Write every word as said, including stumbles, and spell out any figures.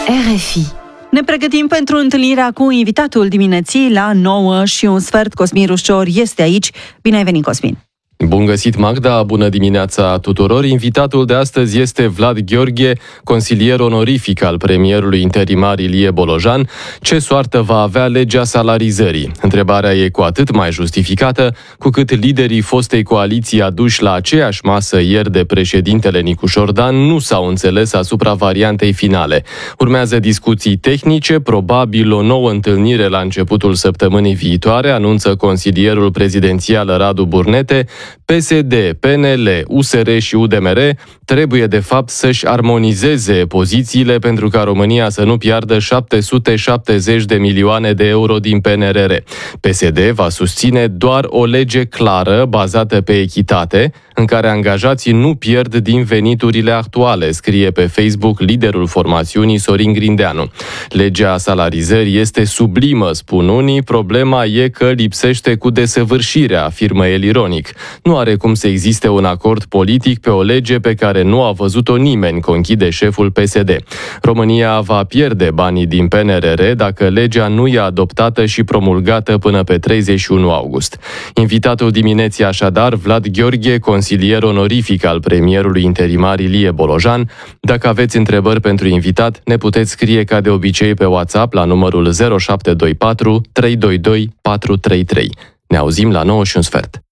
R F I. Ne pregătim pentru întâlnirea cu invitatul dimineții la nouă și un sfert. Cosmin Rușor este aici. Bine ai venit, Cosmin! Bun găsit, Magda! Bună dimineața tuturor! Invitatul de astăzi este Vlad Gheorghe, consilier onorific al premierului interimar Ilie Bolojan. Ce soartă va avea legea salarizării? Întrebarea e cu atât mai justificată, cu cât liderii fostei coaliții aduși la aceeași masă ieri de președintele Nicușor Dan nu s-au înțeles asupra variantei finale. Urmează discuții tehnice, probabil o nouă întâlnire la începutul săptămânii viitoare, anunță consilierul prezidențial Radu Burnete. P S D, P N L, U S R și U D M R trebuie de fapt să-și armonizeze pozițiile pentru ca România să nu piardă șapte sute șaptezeci de milioane de euro din P N R R. P S D va susține doar o lege clară, bazată pe echitate, în care angajații nu pierd din veniturile actuale, scrie pe Facebook liderul formațiunii Sorin Grindeanu. Legea salarizării este sublimă, spun unii, problema e că lipsește cu desăvârșirea, afirmă el ironic. Nu are cum să existe un acord politic pe o lege pe care nu a văzut-o nimeni, conchide șeful P S D. România va pierde banii din P N R R dacă legea nu e adoptată și promulgată până pe treizeci și unu august. Invitatul dimineții așadar, Vlad Gheorghe, consilier onorific al premierului interimar Ilie Bolojan. Dacă aveți întrebări pentru invitat, ne puteți scrie ca de obicei pe WhatsApp la numărul zero șapte doi patru trei doi doi patru trei trei. Ne auzim la nouă și un sfert.